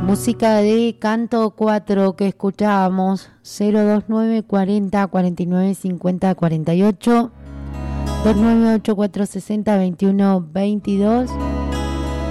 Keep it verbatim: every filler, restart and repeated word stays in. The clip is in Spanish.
Música de Canto cuatro que escuchábamos, cero dos nueve cuarenta cuarenta y nueve cincuenta cuarenta y ocho, dos nueve ocho cuatro sesenta veintiuno veintidós.